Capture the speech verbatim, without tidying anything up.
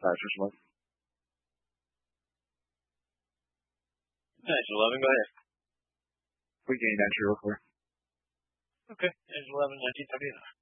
Uh, just one. Engine eleven, go ahead. We gained entry real quick. Okay, engine eleven, nineteen seventy-nine.